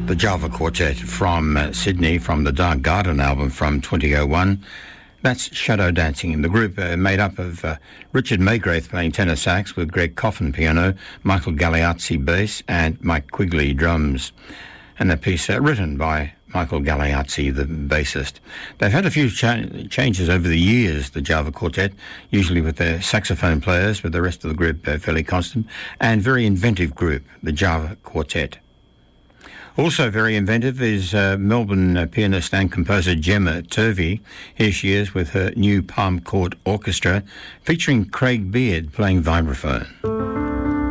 The Java Quartet from Sydney, from the Dark Garden album from 2001. That's Shadow Dancing. The group made up of Richard Maygraith playing tenor sax with Greg Coffin piano, Michael Galeazzi bass and Mike Quigley drums. And the piece written by Michael Galeazzi, the bassist. They've had a few changes over the years, the Java Quartet, usually with their saxophone players, with the rest of the group fairly constant, and very inventive group, the Java Quartet. Also very inventive is Melbourne pianist and composer Gemma Turvey. Here she is with her new Palm Court Orchestra, featuring Craig Beard playing vibraphone.